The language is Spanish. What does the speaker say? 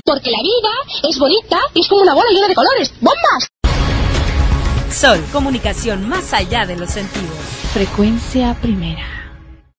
Porque la vida es bonita y es como una bola llena de colores. ¡Bombas! Sol, comunicación más allá de los sentidos. Frecuencia primera.